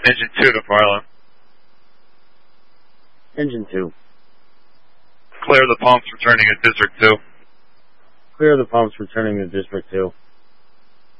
Engine 2 to Farland. Engine 2. Clear the pumps returning to District 2. Clear the pumps returning to District 2.